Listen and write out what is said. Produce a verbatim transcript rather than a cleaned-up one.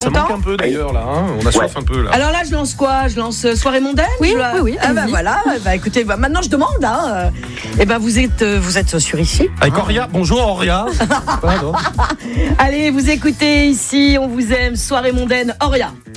Ça manque un peu d'ailleurs là, hein. On a soif ouais. un peu là. Alors là, je lance quoi? Je lance euh, soirée mondaine. Oui, la... oui, oui. Ah bah voilà. Bah écoutez, bah, maintenant je demande. Hein. Et ben bah, vous êtes, euh, vous êtes sur ici. Avec ah. Auria. Bonjour Auria. Allez, vous écoutez ici. On vous aime. Soirée mondaine. Auria.